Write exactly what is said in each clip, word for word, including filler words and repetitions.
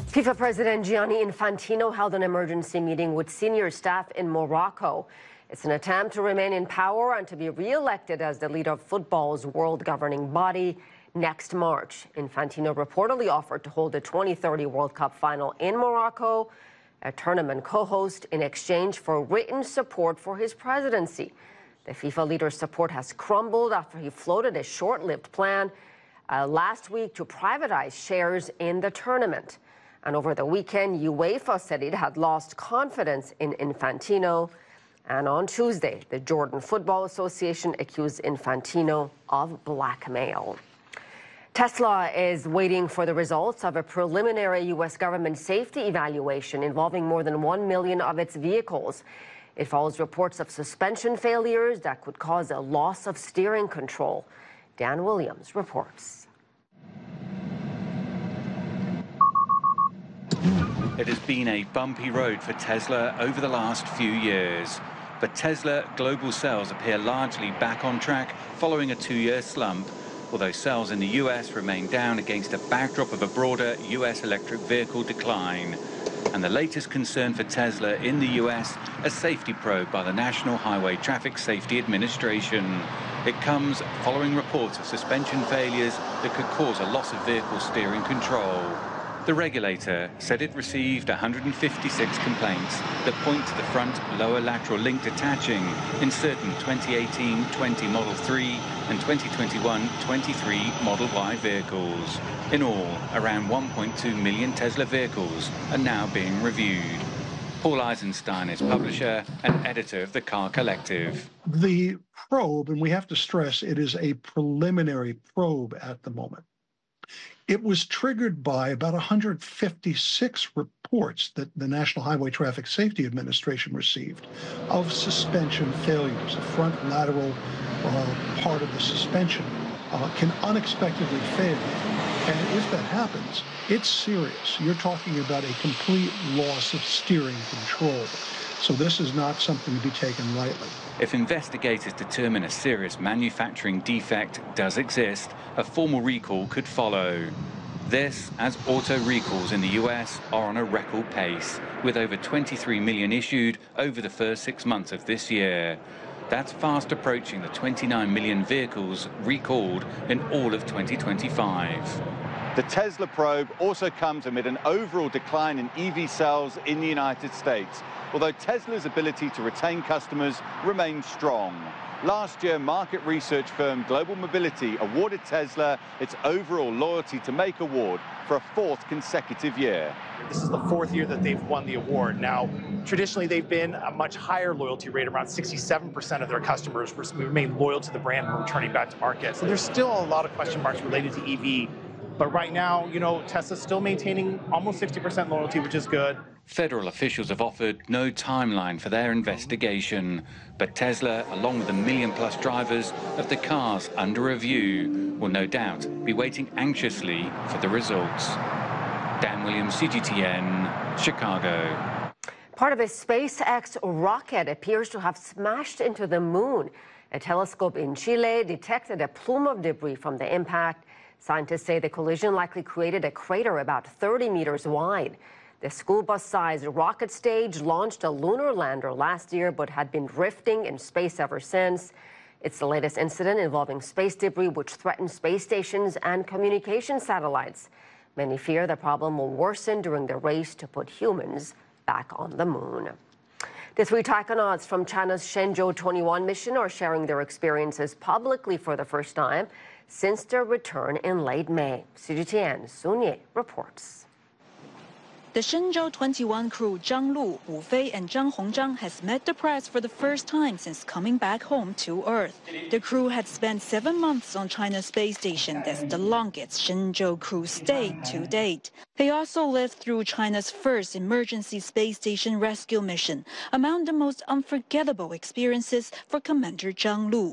FIFA President Gianni Infantino held an emergency meeting with senior staff in Morocco. It's an attempt to remain in power and to be re-elected as the leader of football's world governing body next March. Infantino reportedly offered to hold the twenty thirty World Cup final in Morocco, a tournament co-host, in exchange for written support for his presidency. The FIFA leader's support has crumbled after he floated a short-lived plan uh, last week to privatize shares in the tournament. And over the weekend, UEFA said it had lost confidence in Infantino. And on Tuesday, the Jordan Football Association accused Infantino of blackmail. Tesla is waiting for the results of a preliminary U S government safety evaluation involving more than one million of its vehicles. It follows reports of suspension failures that could cause a loss of steering control. Dan Williams reports. It has been a bumpy road for Tesla over the last few years. But Tesla global sales appear largely back on track following a two-year slump, although sales in the U S remain down against a backdrop of a broader U S electric vehicle decline. And the latest concern for Tesla in the U S, a safety probe by the National Highway Traffic Safety Administration. It comes following reports of suspension failures that could cause a loss of vehicle steering control. The regulator said it received one hundred fifty-six complaints that point to the front lower lateral link detaching in certain twenty eighteen twenty Model three and twenty twenty-one twenty-three Model Y vehicles. In all, around one point two million Tesla vehicles are now being reviewed. Paul Eisenstein is publisher and editor of the Car Collective. The probe, and we have to stress it is a preliminary probe at the moment. It was triggered by about one hundred fifty-six reports that the National Highway Traffic Safety Administration received of suspension failures. The front lateral uh, part of the suspension uh, can unexpectedly fail. And if that happens, it's serious. You're talking about a complete loss of steering control. So this is not something to be taken lightly. If investigators determine a serious manufacturing defect does exist, a formal recall could follow. This, as auto recalls in the U S are on a record pace, with over twenty-three million issued over the first six months of this year. That's fast approaching the twenty-nine million vehicles recalled in all of twenty twenty-five. The Tesla probe also comes amid an overall decline in E V sales in the United States, although Tesla's ability to retain customers remains strong. Last year, market research firm Global Mobility awarded Tesla its overall Loyalty to Make award for a fourth consecutive year. This is the fourth year that they've won the award. Now, traditionally, they've been a much higher loyalty rate. Around sixty-seven percent of their customers remain loyal to the brand and returning back to market. So there's still a lot of question marks related to E V. But right now, you know, Tesla's still maintaining almost sixty percent loyalty, which is good. Federal officials have offered no timeline for their investigation, but Tesla, along with the million-plus drivers of the cars under review, will no doubt be waiting anxiously for the results. Dan Williams, C G T N, Chicago. Part of a SpaceX rocket appears to have smashed into the moon. A telescope in Chile detected a plume of debris from the impact. Scientists say the collision likely created a crater about thirty meters wide. The school bus-sized rocket stage launched a lunar lander last year but had been drifting in space ever since. It's the latest incident involving space debris which threatens space stations and communication satellites. Many fear the problem will worsen during the race to put humans back on the moon. The three taikonauts from China's Shenzhou twenty-one mission are sharing their experiences publicly for the first time since their return in late May. C G T N Sun Ye reports. The Shenzhou twenty-one crew Zhang Lu, Wu Fei and Zhang Hongzhang has met the press for the first time since coming back home to Earth. The crew had spent seven months on China's space station. That's the longest Shenzhou crew stayed to date. They also lived through China's first emergency space station rescue mission, among the most unforgettable experiences for Commander Zhang Lu.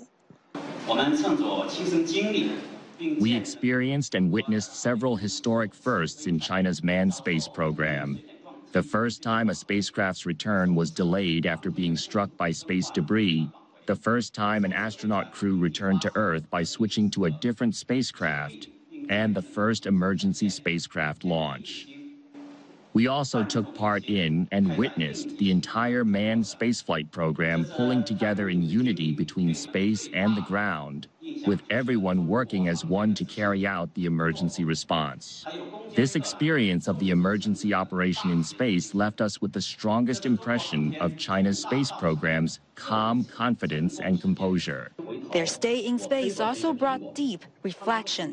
We experienced and witnessed several historic firsts in China's manned space program. The first time a spacecraft's return was delayed after being struck by space debris. The first time an astronaut crew returned to Earth by switching to a different spacecraft. And the first emergency spacecraft launch. We also took part in and witnessed the entire manned spaceflight program pulling together in unity between space and the ground, with everyone working as one to carry out the emergency response. This experience of the emergency operation in space left us with the strongest impression of China's space program's calm confidence and composure. Their stay in space also brought deep reflection.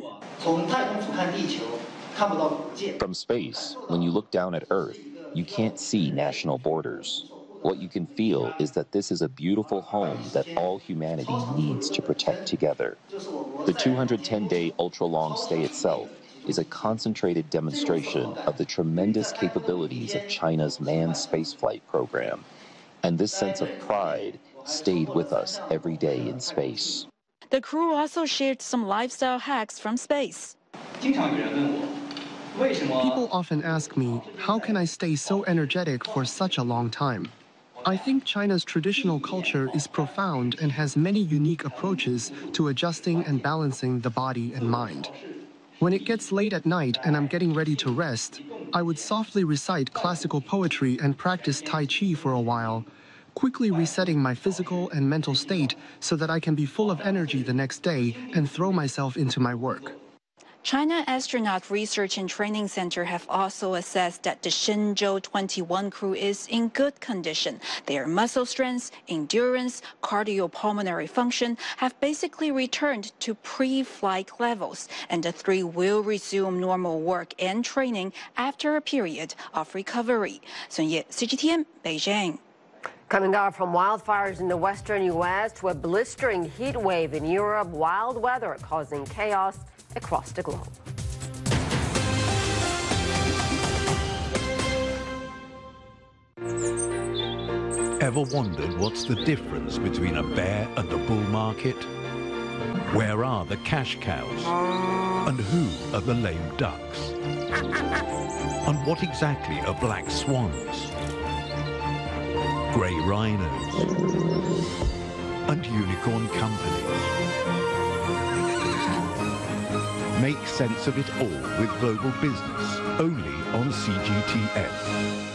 From space, when you look down at Earth, you can't see national borders. What you can feel is that this is a beautiful home that all humanity needs to protect together. The two hundred ten day ultra-long stay itself is a concentrated demonstration of the tremendous capabilities of China's manned spaceflight program. And this sense of pride stayed with us every day in space. The crew also shared some lifestyle hacks from space. People often ask me, how can I stay so energetic for such a long time? I think China's traditional culture is profound and has many unique approaches to adjusting and balancing the body and mind. When it gets late at night and I'm getting ready to rest, I would softly recite classical poetry and practice Tai Chi for a while, quickly resetting my physical and mental state so that I can be full of energy the next day and throw myself into my work. China Astronaut Research and Training Center have also assessed that the Shenzhou twenty-one crew is in good condition. Their muscle strength, endurance, cardiopulmonary function have basically returned to pre-flight levels, and the three will resume normal work and training after a period of recovery. Sun Ye, C G T N, Beijing. Coming up, from wildfires in the western U S to a blistering heat wave in Europe, wild weather causing chaos across the globe. Ever wondered what's the difference between a bear and a bull market? Where are the cash cows? And who are the lame ducks? And what exactly are black swans? Grey rhinos? And unicorn companies? Make sense of it all with Global Business, only on C G T N.